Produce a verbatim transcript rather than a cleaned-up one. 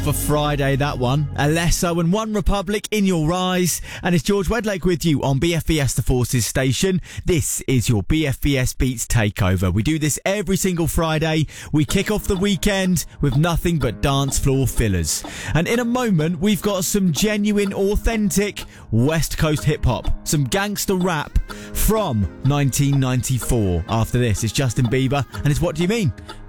For Friday, that one. Alesso and One Republic, In Your Eyes. And it's George Wedlake with you on B F B S The Forces station. This is your B F B S Beats Takeover. We do this every single Friday. We kick off the weekend with nothing but dance floor fillers. And in a moment, we've got some genuine, authentic West Coast hip-hop. Some gangster rap from nineteen ninety-four. After this, it's Justin Bieber and it's What Do You Mean?